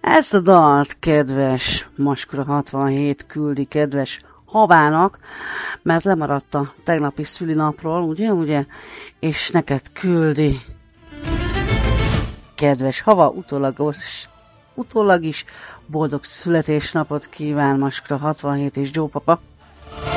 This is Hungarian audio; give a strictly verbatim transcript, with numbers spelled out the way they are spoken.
Ezt a dalt kedves Maskora hatvanhét küldi kedves Havának, mert lemaradt a tegnapi szülinapról, ugye, ugye, és neked küldi. Kedves Hava, utólagos, utólag is boldog születésnapot kíván Maskora hatvanhét és Joe papa.